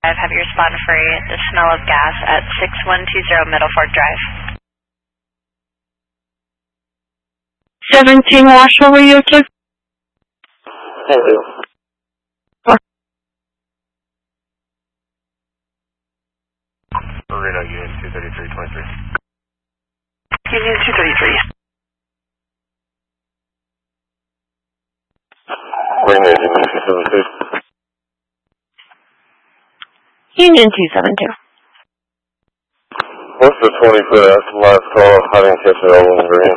have you respond for the smell of gas at 6120 Middle Fork Drive. 17 Washington Radio check. Thank you. Reno, Union 23323. Union 233. Reno, Union 272. Union 272. What's the 20-foot? That's the last call. I didn't catch it all on the green.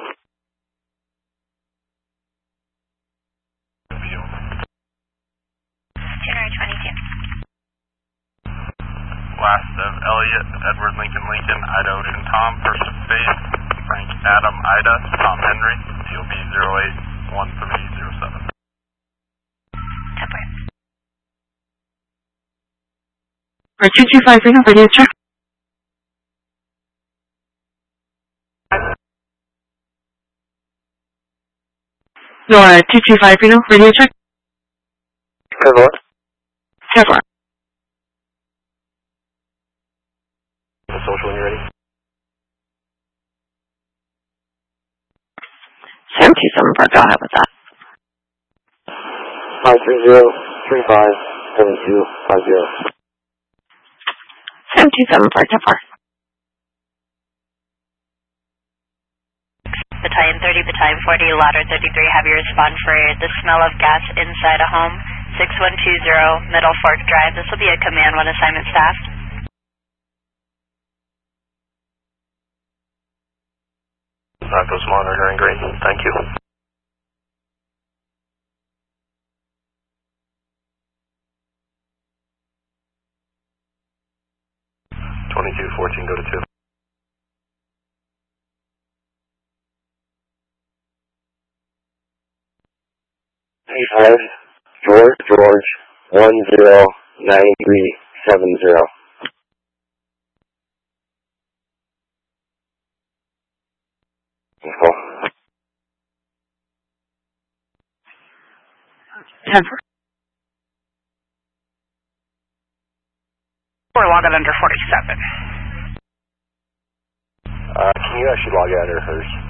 January 22. Last of Elliot, Edward Lincoln Lincoln, Ida Ocean Tom, first of Faith, Frank Adam Ida, Tom Henry, DOB 081307. Temper. For 225 Reno Radio check. Nora 225 Reno Radio check. Hello. Hello. Social when you're ready. 727 Park, go ahead with that. 530-357250. 727 Park, how far? Battalion 30, Battalion 40, Ladder 33, have you respond for the smell of gas inside a home, 6120 Middle Fork Drive. This will be a Command 1 assignment staff. Broncos monitoring green. Thank you. $2214, go to 2. Hey, 5, George, 109370. Temper. We're logging under 47. Can you actually log out of hers?